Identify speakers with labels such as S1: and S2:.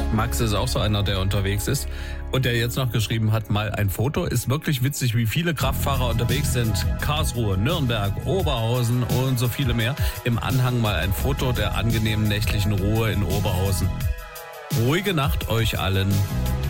S1: Max ist auch so einer, der unterwegs ist und der jetzt noch geschrieben hat, mal ein Foto. Ist wirklich witzig, wie viele Kraftfahrer unterwegs sind. Karlsruhe, Nürnberg, Oberhausen und so viele mehr. Im Anhang mal ein Foto der angenehmen nächtlichen Ruhe in Oberhausen. Ruhige Nacht euch allen.